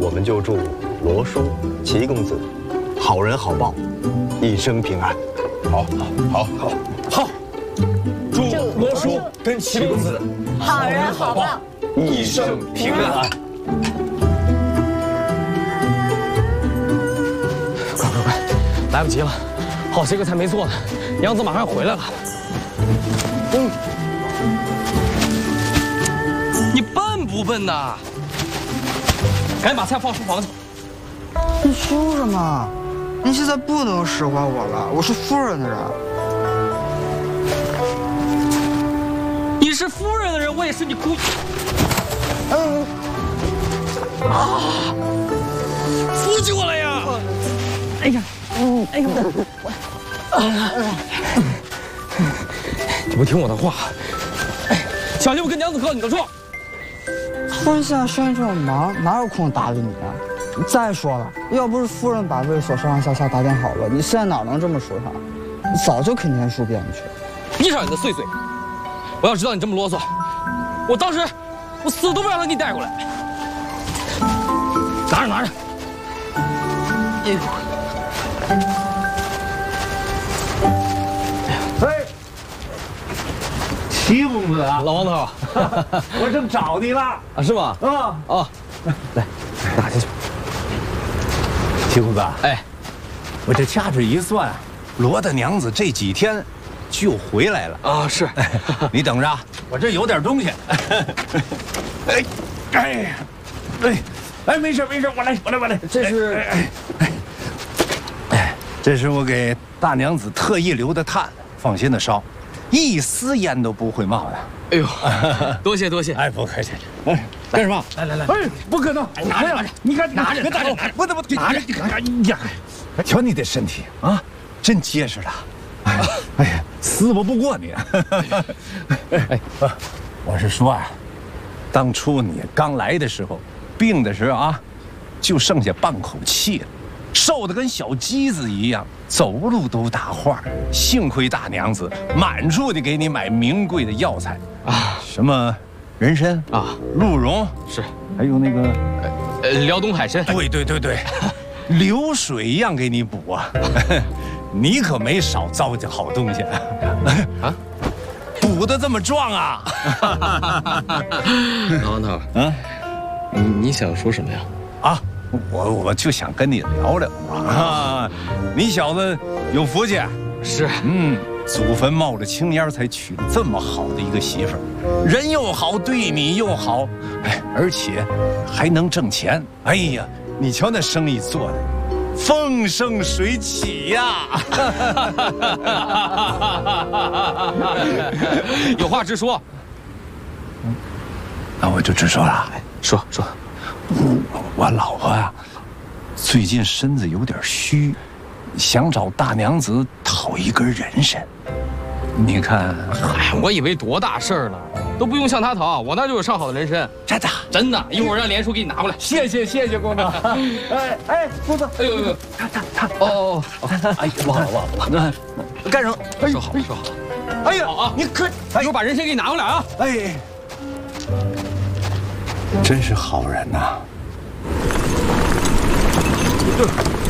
我们就祝罗叔、齐公子好人好报，一生平安。 好，祝罗叔跟齐公子好人好报， 一生平安。 快，来不及了，好些个菜没做呢，娘子马上回来了。你笨不笨呐？赶紧把菜放书房去。 你说什么？你现在不能使唤我了，我是夫人的人。 你是夫人的人，我也是你姑。扶起我来呀！哎呀，你不听我的话，小心我跟娘子告你的状。 夫人现在生意这么忙，哪有空搭理你啊？再说了，要不是夫人把卫所上上下下打点好了，你现在哪能这么说他？你早就啃天书变去。 闭上你的碎嘴！我要知道你这么啰嗦，我当时我死都不让他给你带过来。拿着。哎呦！ 哎，齐公子啊， 老王头， 我正找你了啊，是吗？哦，来，拿进去。 齐公子， 哎， 我这掐指一算，罗大娘子这几天就回来了啊，是。 你等着，我这有点东西。没事，我来。 这是， 这是我给大娘子特意留的炭，放心的烧，一丝烟都不会冒的。 哎呦，多谢。 哎，不客气。 干什么？来。 哎，不可能！ 拿着， 你看， 拿着， 不拿着！哎呀，瞧你的身体啊，真结实了。哎呀，死我不过你。我是说啊，当初你刚来的时候，病的时候啊，就剩下半口气了，瘦得跟小鸡子一样，走路都打晃。幸亏大娘子满处的给你买名贵的药材啊，什么人参啊、鹿茸是， 还有那个辽东海参。 对，流水一样给你补啊。你可没少糟践好东西啊！补得这么壮啊！ 老王头，你想说什么呀？ 啊，我就想跟你聊聊啊！你小子有福气， 是， 祖坟冒着青烟才娶了这么好的一个媳妇儿，人又好，对你又好，哎，而且还能挣钱。哎呀，你瞧那生意做的风生水起呀！ 有话直说。 那我就直说了， 说。 我老婆啊，最近身子有点虚，想找大娘子讨一根人参。你看， 哎，我以为多大事儿呢，都不用向他讨，我那就有上好的人参。真的，一会儿让连叔给你拿过来。谢谢公子。 哎，公子， 哎呦， 他哦， 哎呀，忘了，干什么？ 说好。 哎呀，你可一会儿把人参给你拿过来啊！ 哎，真是好人呐。